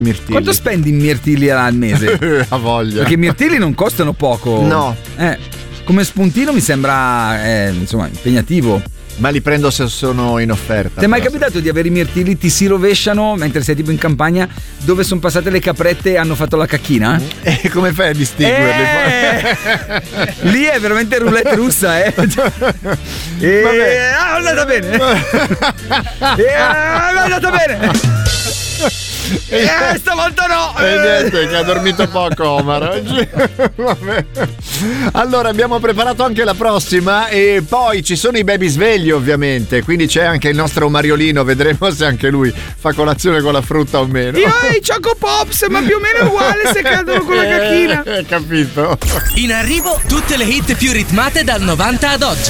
Mirtilli. Quanto spendi in mirtilli al mese? A voglia. Perché i mirtilli non costano poco. No. Come spuntino mi sembra insomma impegnativo. Ma li prendo se sono in offerta. Ti è mai capitato di avere i mirtilli, ti si rovesciano mentre sei tipo in campagna, dove sono passate le caprette e hanno fatto la cacchina? E come fai a distinguerli? Lì è veramente roulette russa, è andata bene. È andata bene. Stavolta no. Niente, che ha dormito poco Omar oggi. Vabbè. Allora abbiamo preparato anche la prossima e poi ci sono i baby svegli ovviamente, quindi c'è anche il nostro Mariolino, vedremo se anche lui fa colazione con la frutta o meno. Io ho i Choco Pops, ma più o meno uguale se cadono con la cacchina. Capito. In arrivo tutte le hit più ritmate dal 90 ad oggi.